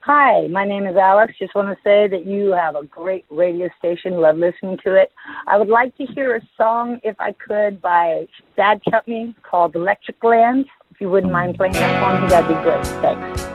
Hi, my name is Alex. Just want to say that you have a great radio station. Love listening to it. I would like to hear a song, if I could, by Bad Company called Electric Land. If you wouldn't mind playing that for me, that'd be great. Thanks.